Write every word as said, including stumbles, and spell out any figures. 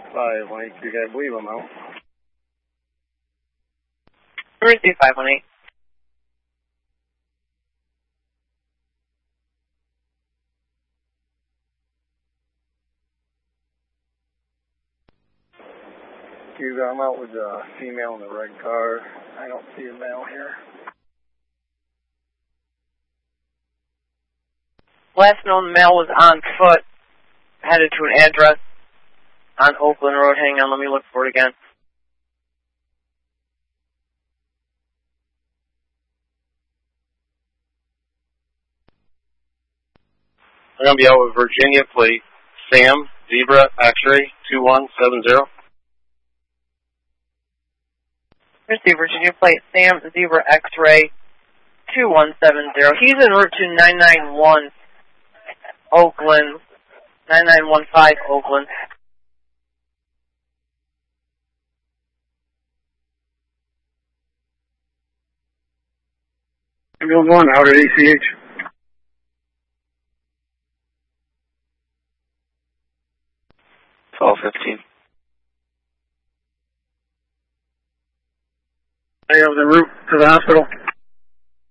five one eight, you guys believe I'm out. Receive five one eight. You, I'm out with a female in the red car. I don't see a male here. Last known male was on foot, headed to an address on Oakland Road. Hang on, let me look for it again. I'm going to be out with Virginia plate, Sam, Zebra, X-ray, two one seven zero. Receive Virginia plate, Sam, Zebra, X-ray, two one seven zero. He's en route to nine nine one Oakland, nine nine one five Oakland. Ambulance one, out at A C H. twelve fifteen. I was en route to the hospital.